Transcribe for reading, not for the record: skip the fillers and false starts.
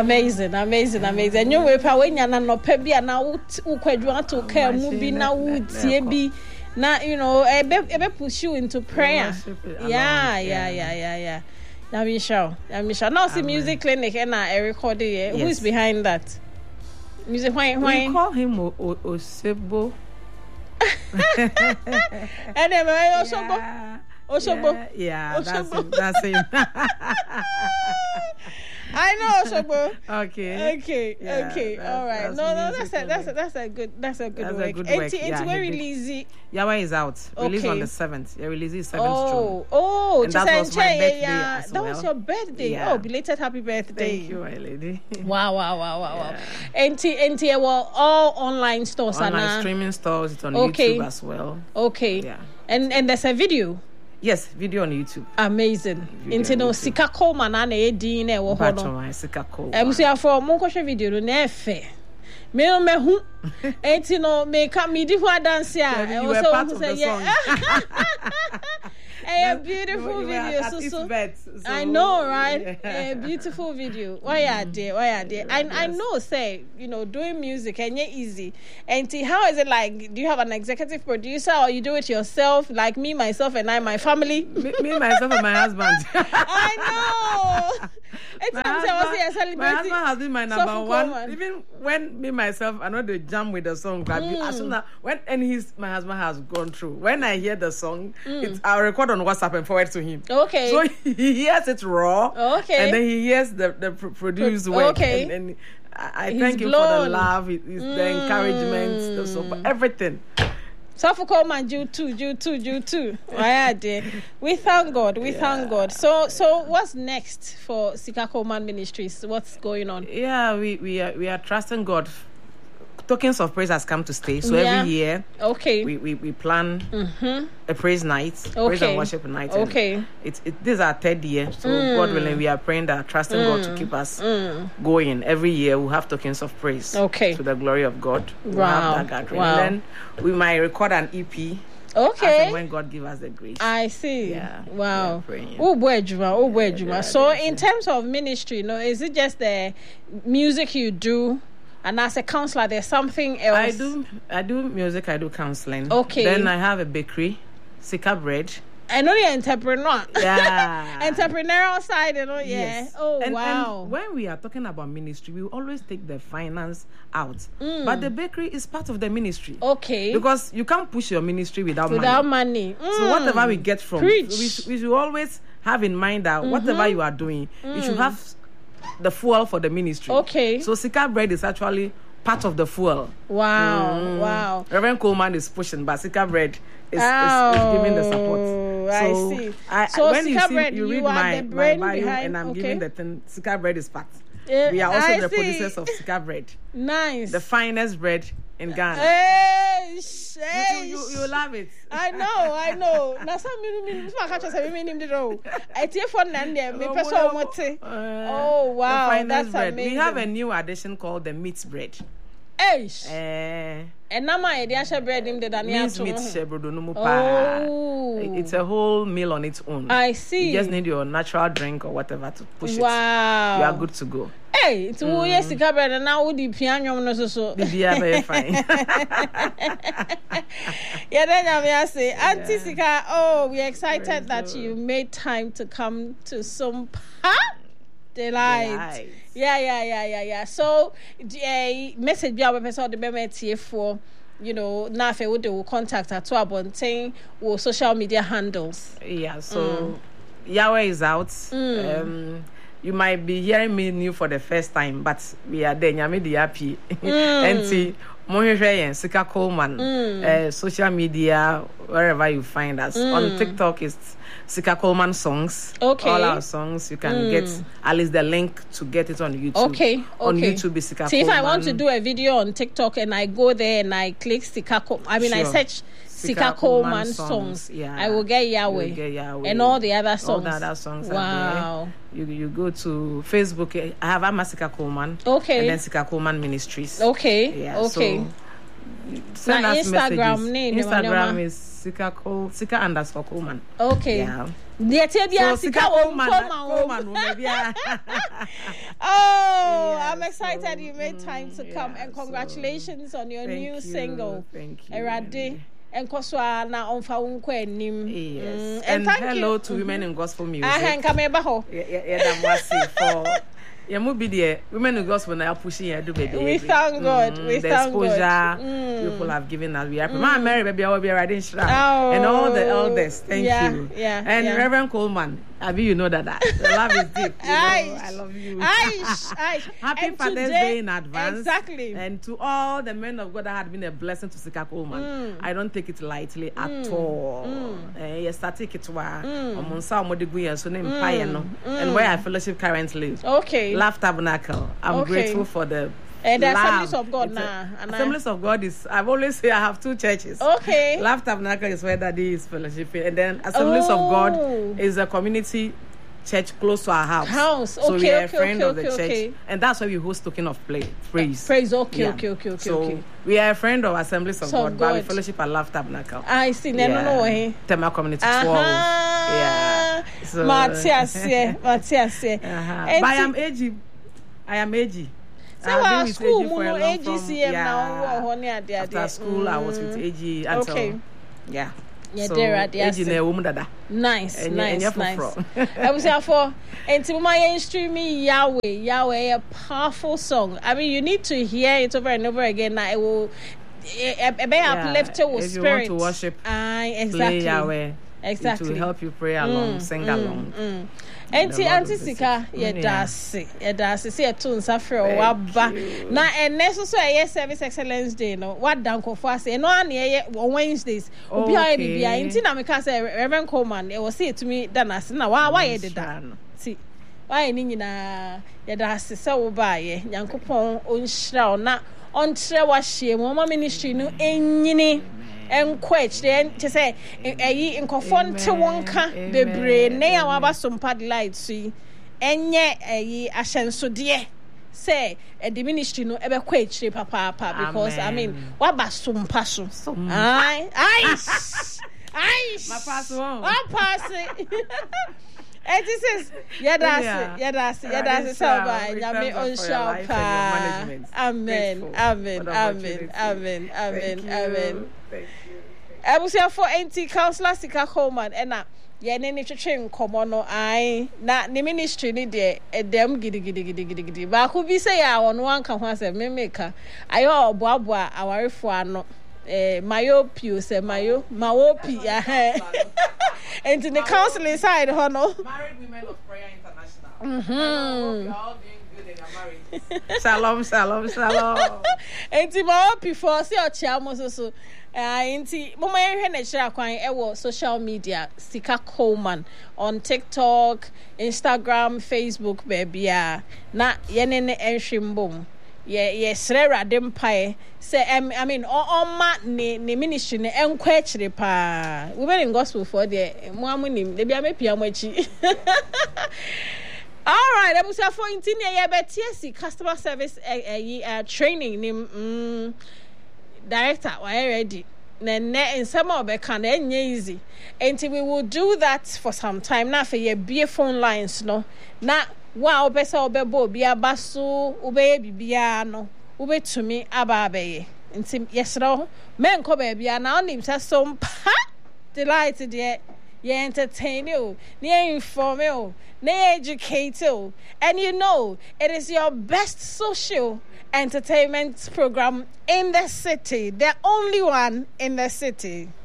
Amazing. And you will when you're not pebi and now ukwadwa to care movie now TB. Now ebe push you into prayer. Yeah. Now we shall. Now see music clinic and I recorded it. Who is behind that? Music why? We call him Osebo. And then Osogbo. Yeah, that's him. I know Osogbo. Okay. All right. No, that's a good work. It's where release it. Yawa is out. Released on the 7th. Yeah, release is 7th June. And that was my birthday as well. That was your birthday. Yeah. Belated happy birthday. Thank you, my lady. Wow. And well, all online stores online streaming stores. It's on YouTube as well. Okay. Yeah. And there's a video. Yes, video on YouTube. Amazing. Into no Sika Coleman and a dean e wo ho no. Sika Coleman. So for mo ko video no na efe. Me hu. Enti no me ka me di ho dance a. You were part of the song. A beautiful video. So I know, right? A beautiful video. Why are there? I know, say, doing music and you're easy. And how is it like? Do you have an executive producer or you do it yourself? Like me, myself, and my family? Me, myself, and my husband. I know. My husband has been my number one. Even when me, myself, I know they jam with the song. As soon as my husband has gone through. When I hear the song, I'll record on WhatsApp and forward to him. Okay. So he hears it raw. Okay. And then he hears the produced work. Okay. And I thank him for the love, the encouragement, the support, everything. So for Coleman, you too. We thank God. So what's next for Sika Coleman Ministries? What's going on? Yeah, we are trusting God. Tokens of Praise has come to stay. So every year, we plan a praise night, praise and worship night. Okay, this is our 3rd year. So God willing, we are praying that, trusting God to keep us going. Every year we'll have tokens of praise. Okay, to the glory of God. We'll have that gathering. And then we might record an EP. Okay. When God give us the grace. I see. Yeah. Wow. So in terms of ministry, is it just the music you do? And as a counselor, there's something else. I do music, I do counseling. Okay. Then I have a bakery, Sika Bread. I know you're entrepreneur. Yeah. Entrepreneurial side, yeah. Yes. Wow. And when we are talking about ministry, we always take the finance out. But the bakery is part of the ministry. Okay. Because you can't push your ministry without money. So whatever we get from, we should always have in mind that whatever you are doing, you should have the fuel for the ministry. Okay. So Sika Bread is actually part of the fuel. Wow. Reverend Coleman is pushing, but Sika Bread is giving the support. I see. So when Sika Bread, you read my bio and I'm giving the thing, Sika Bread is part. We are also the producers of Sika Bread. Nice. The finest bread in Ghana. You love it. I know. Now some oh wow, that's amazing. We have a new addition called the meat bread. And now my idea bread in the it's a whole meal on its own. I see. You just need your natural drink or whatever to push it. Wow. You are good to go. Hey, it's Sika bread and now the piano so. Very fine. Then I say, Auntie Sika, we're excited that you made time to come to some delight. Yeah. So, message be our person the BMT for now they will contact at 12 or social media handles. Yeah, so Yahweh is out. You might be hearing me new for the first time, but we are there. Nyame di happy. And see, Mohwe Sika Coleman, social media, wherever you find us. On TikTok, it's Sika Coleman songs. Okay. All our songs. You can get at least the link to get it on YouTube. Okay. On YouTube is Sika Coleman. So if I want to do a video on TikTok and I go there and I click Sika Coleman, I search Sika Coleman songs. Yeah. I will get Yahweh. And all the other songs. All the other songs. Wow. You go to Facebook. I have Sika Coleman. Okay. And then Sika Coleman Ministries. Okay. Yeah, okay. So Send us Instagram messages. Instagram is Sika_Coleman. Okay. Yeah. So Sika Coleman. I'm excited you made time to come, and congratulations on your new single. Thank you. Erade. And Koswa na onfa unko enim. Yes. And hello to women in gospel music. Yeah, be there. Women in gospel now pushing here do baby. We thank God. We thank God. The exposure people have given us. We are Mary baby. I will be riding Shroud and all the elders. Thank you. Yeah. And Reverend Coleman. Abi, you know that the love is deep. I love you. Happy Father's Day in advance. Exactly. And to all the men of God that had been a blessing to Sika Coleman, I don't take it lightly at all. Yes, I take it to and where I fellowship currently. Okay. Laugh Tabernacle. I'm grateful for the. And the Assemblies of God now. Assemblies of God is, I've always said I have 2 churches. Okay. Laugh Tabernacle is where Daddy is fellowshipping. And then Assemblies of God is a community church close to our house. Okay, so we are a friend of the church. And that's why we host Token of Praise. Okay. So we are a friend of Assemblies of God, but we fellowship at Laugh Tabernacle. I see. No. Tema Community 12. Yeah. So, Matthias. But I am AG. So school, AGCM now. After school, I was with AG until so AG nice. I was here for and streaming Yahweh, a powerful song. I mean, you need to hear it over and over again. Now it will uplift your spirit. If you want to worship, exactly. Play Yahweh. Exactly. It will help you pray along, sing along. Auntie Sika, that's say to Safra Waba. Na and necessary service excellence day. No, what down for say no on Wednesdays. Obi Auntie Namika say Reverend Coleman, it was say to me that as now why did that? See, why ni na that's so by Yankopon on shroud na on Trewashie, Mama Ministry no enyini. And quetch then to say in conform to wonka bebre ne awaba sumpad light see enye ashen so dear say the ministry no ebe quetch papa because I mean what ba sumpa so ai my pass on and this is that's so bad. Yami on shop. Amen. I was here for anti counselor Sika Coleman and now nene twetwe nkomo no ai na ne ministry ni de edem gidi ba ko bi say ya wono anka ho asem memeka ayo oboaboa awarefo ano myopia say mawopi and in the counseling side ho no Married Women of Prayer International. You're all doing good in your marriage. Shalom. And mawopi for say ochiamo so Inti mama yenhwe na kira kwan ewo social media Sika Coleman on TikTok, Instagram, Facebook baby na yenene enhwembom ye srera dempai say I mean ma ne ministry ne enkwa akire pa women in gospel for there mo amunim de bia mepia mo achi. All right, I'm say for inti ne ye betie customer service training nim director, why ready? In some of can easy. And we will do that for some time. Now for your beer phone lines, no. Now wow besa obebo bia basu ube bibia no ube to me ababe. And yes no men ko baby na onim say some delighted yet. You entertain you, you inform you, you educate you, and you know it is your best social entertainment program in the city, the only one in the city.